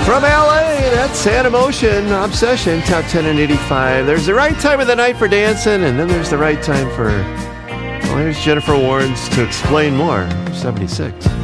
From LA, that's Animotion, Obsession, Top 10 and 85. There's the right time of the night for dancing, and then there's the right time for... Well, here's Jennifer Warnes to explain more. 76.